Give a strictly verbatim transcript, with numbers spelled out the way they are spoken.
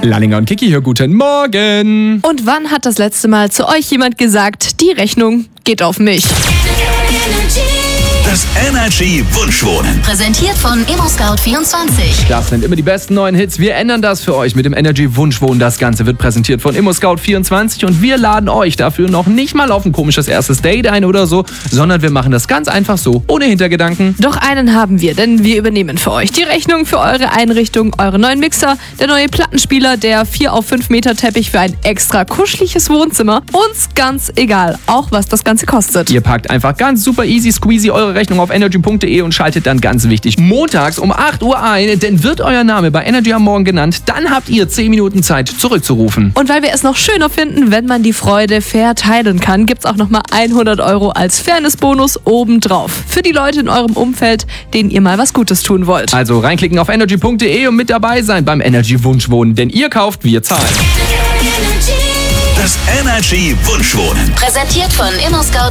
Lallinger und Kiki hier, guten Morgen. Und wann hat das letzte Mal zu euch jemand gesagt, die Rechnung geht auf mich? Das Energy Wunschwohnen. Präsentiert von ImmoScout vierundzwanzig. Das sind immer die besten neuen Hits. Wir ändern das für euch mit dem Energy Wunschwohnen. Das Ganze wird präsentiert von ImmoScout vierundzwanzig und wir laden euch dafür noch nicht mal auf ein komisches erstes Date ein oder so, sondern wir machen das ganz einfach so, ohne Hintergedanken. Doch einen haben wir, denn wir übernehmen für euch die Rechnung für eure Einrichtung, eure neuen Mixer, der neue Plattenspieler, der vier auf fünf Meter Teppich für ein extra kuscheliges Wohnzimmer. Uns ganz egal, auch was das Ganze kostet. Ihr packt einfach ganz super easy squeezy eure Rechnung auf energy punkt de und schaltet dann ganz wichtig montags um acht Uhr ein, denn wird euer Name bei Energy am Morgen genannt, dann habt ihr zehn Minuten Zeit zurückzurufen. Und weil wir es noch schöner finden, wenn man die Freude fair teilen kann, gibt's auch nochmal hundert Euro als Fairness-Bonus obendrauf. Für die Leute in eurem Umfeld, denen ihr mal was Gutes tun wollt. Also reinklicken auf energy punkt de und mit dabei sein beim Energy Wunschwohnen, denn ihr kauft, wir zahlen. Das Energy Wunschwohnen. Präsentiert von ImmoScout